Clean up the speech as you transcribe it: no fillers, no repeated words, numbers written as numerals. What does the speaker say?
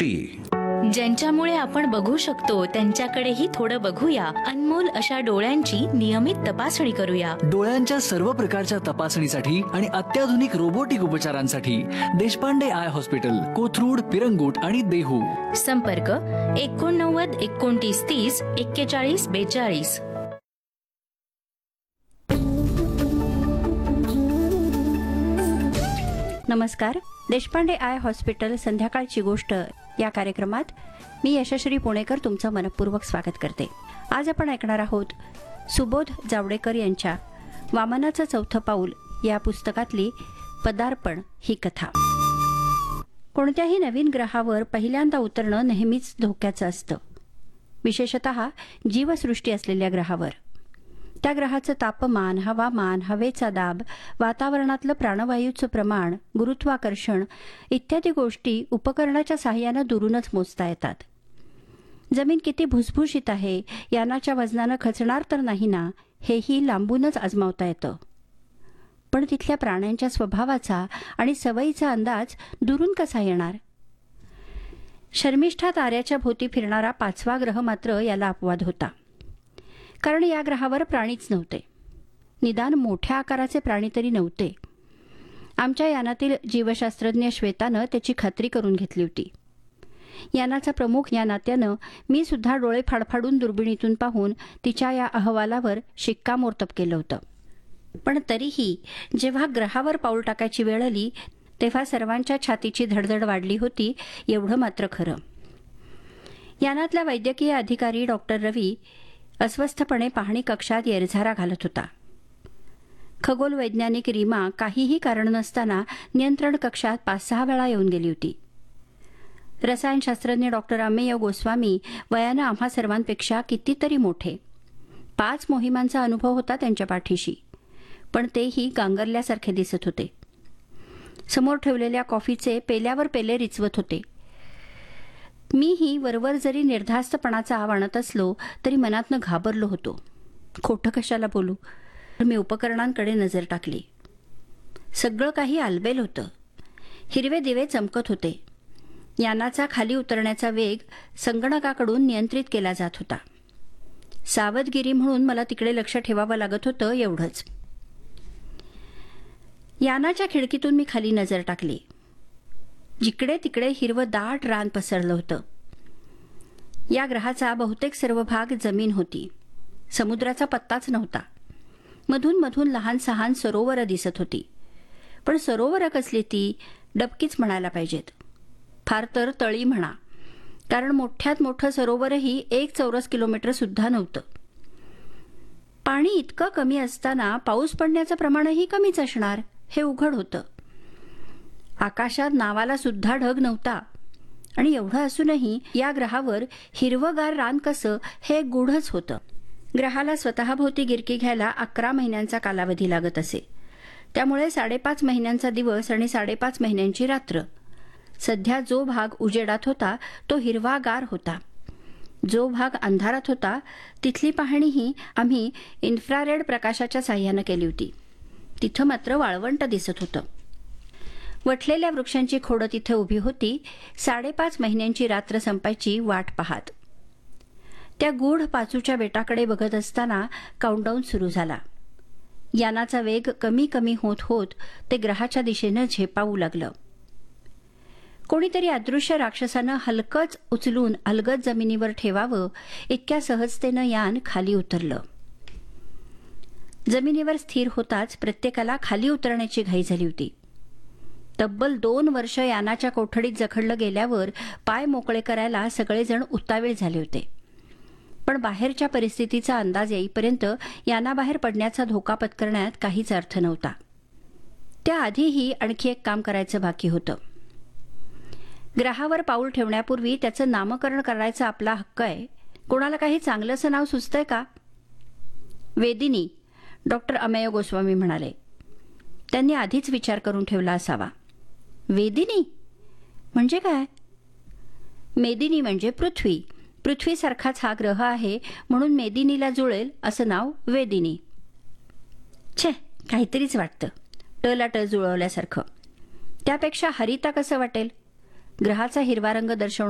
दृष्टी. ज्यांच्यामुळे आपण बघू शकतो त्यांच्याकडेही थोडं बघूया. अनमोल अशा डोळ्यांची नियमित तपासणी करूया. डोळ्यांच्या सर्व प्रकारच्या तपासणीसाठी आणि अत्याधुनिक रोबोटिक उपचारांसाठी देशपांडे आय हॉस्पिटल, कोथरूड, पिरंगुट आणि देहू. संपर्क 89 29 30 41 42. नमस्कार. देशपांडे आय हॉस्पिटल संध्याकाळची गोष्ट या कार्यक्रमात मी यशश्री पुणेकर तुमचं मनपूर्वक स्वागत करते. आज आपण ऐकणार आहोत सुबोध जावडेकर यांच्या वामनाचं चौथं पाऊल या पुस्तकातली पदार्पण ही कथा. कोणत्याही नवीन ग्रहावर पहिल्यांदा उतरणं नेहमीच धोक्याचं असतं, विशेषतः जीवसृष्टी असलेल्या ग्रहावर. त्या ग्रहाचं तापमान, हवामान, हवेचा दाब, वातावरणातलं प्राणवायूचं प्रमाण, गुरुत्वाकर्षण इत्यादी गोष्टी उपकरणाच्या साहाय्यानं दुरूनच मोजता येतात. जमीन किती भुसभुशीत आहे, यानाच्या वजनानं खचणार तर नाही ना, हेही लांबूनच आजमावता येतं. पण तिथल्या प्राण्यांच्या स्वभावाचा आणि सवयीचा अंदाज दुरून कसा येणार? शर्मिष्ठा ताऱ्याच्या भोवती फिरणारा 5वा ग्रह मात्र याला अपवाद होता, कारण या ग्रहावर प्राणीच नव्हते. निदान मोठ्या आकाराचे प्राणी तरी नव्हते. आमच्या यानातील जीवशास्त्रज्ञ श्वेतानं त्याची खात्री करून घेतली होती. यानाचा प्रमुख या नात्यानं मी सुद्धा डोळे फाडफाडून दुर्बिणीतून पाहून तिच्या या अहवालावर शिक्कामोर्तब केलं होतं. पण तरीही जेव्हा ग्रहावर पाऊल टाकायची वेळ आली तेव्हा सर्वांच्या छातीची धडधड वाढली होती, एवढं मात्र खरं. यानातला वैद्यकीय अधिकारी डॉक्टर रवी अस्वस्थपणे पाहणी कक्षात येरझारा घालत होता. खगोल वैज्ञानिक रीमा काहीही कारण नसताना नियंत्रण कक्षात 5-6 वेळा येऊन गेली होती. रसायनशास्त्रज्ञ डॉक्टर अमेय गोस्वामी वयानं आम्हा सर्वांपेक्षा कितीतरी मोठे. 5 मोहिमांचा अनुभव होता त्यांच्या पाठीशी, पण तेही गांगरल्यासारखे दिसत होते. समोर ठेवलेल्या कॉफीचे पेल्यावर पेले रिचवत होते. मीही वरवर जरी निर्धास्तपणाचा आव आणत असलो तरी मनातनं घाबरलो होतो. खोटं कशाला बोलू? मी उपकरणांकडे नजर टाकली. सगळं काही आलबेल होतं. हिरवे दिवे चमकत होते. यानाचा खाली उतरण्याचा वेग संगणकाकडून नियंत्रित केला जात होता. सावधगिरी म्हणून मला तिकडे लक्ष ठेवावं लागत होतं, एवढंच. यानाच्या खिडकीतून मी खाली नजर टाकली. जिकडे तिकडे हिरवं दाट रान पसरलं होतं. या ग्रहाचा बहुतेक सर्व भाग जमीन होती. समुद्राचा पत्ताच नव्हता. मधून मधून लहान सहान सरोवरं दिसत होती. पण सरोवरं कसली ती, डबकीच म्हणायला पाहिजेत. फार तर तळी म्हणा, कारण मोठ्यात मोठं सरोवरही 1 चौरस किलोमीटर सुद्धा नव्हतं. पाणी इतकं कमी असताना पाऊस पडण्याचं प्रमाणही कमीच असणार हे उघड होतं. आकाशात नावाला सुद्धा ढग नव्हता. आणि एवढं असूनही या ग्रहावर हिरवंगार रान कसं हे गूढच होतं. ग्रहाला स्वतःभोवती गिरकी घ्यायला 11 महिन्यांचा कालावधी लागत असे. त्यामुळे 5.5 महिन्यांचा दिवस आणि 5.5 महिन्यांची रात्र. सध्या जो भाग उजेडात होता तो हिरवागार होता. जो भाग अंधारात होता तिथली पाहणीही आम्ही इन्फ्रारेड प्रकाशाच्या साह्यानं केली होती. तिथं मात्र वाळवंट दिसत होतं. वठलेल्या वृक्षांची खोडं तिथे उभी होती, 5.5 महिन्यांची रात्र संपायची वाट पाहत. त्या गूढ पाचूच्या बेटाकडे बघत असताना काउंटडाऊन सुरू झाला. यानाचा वेग कमी कमी होत होत ते ग्रहाच्या दिशेनं झेपावू लागलं. कोणीतरी अदृश्य राक्षसानं हलकंच उचलून अलगद जमिनीवर ठेवावं इतक्या सहजतेनं यान खाली उतरलं. जमिनीवर स्थिर होताच प्रत्येकाला खाली उतरण्याची घाई झाली होती. तब्बल 2 वर्ष यानाच्या कोठडीत जखडलं गेल्यावर पाय मोकळे करायला सगळेजण उतावीळ झाले होते. पण बाहेरच्या परिस्थितीचा अंदाज येईपर्यंत यानाबाहेर पडण्याचा धोका पत्करण्यात काहीच अर्थ नव्हता. त्याआधीही आणखी एक काम करायचं बाकी होतं. ग्रहावर पाऊल ठेवण्यापूर्वी त्याचं नामकरण करायचा आपला हक्क आहे. कोणाला काही चांगलंसं नाव सुचतंय का? वेदिनी, डॉक्टर अमेय गोस्वामी म्हणाले. त्यांनी आधीच विचार करून ठेवला असावा. वेदिनी म्हणजे काय? मेदिनी म्हणजे पृथ्वी. पृथ्वीसारखाच हा ग्रह आहे म्हणून मेदिनीला जुळेल असं नाव वेदिनी. छे, काहीतरीच वाटतं. टला ट जुळवल्यासारखं. त्यापेक्षा हरिता कसं वाटेल? ग्रहाचा हिरवा रंग दर्शवणारं